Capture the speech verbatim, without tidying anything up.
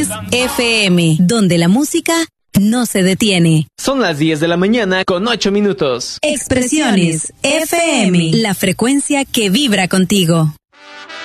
F M, donde la música no se detiene. Son las diez de la mañana con ocho minutos. Expresiones F M, la frecuencia que vibra contigo.